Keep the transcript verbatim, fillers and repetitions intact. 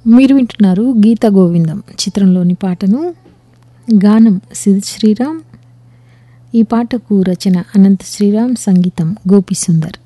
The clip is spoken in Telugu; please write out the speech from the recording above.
మీరు వింటున్నారు గీత గోవిందం చిత్రంలోని పాటను. గానం సిద్ శ్రీరామ్. ఈ పాటకు రచన అనంత శ్రీరామ్, సంగీతం గోపి సుందర్.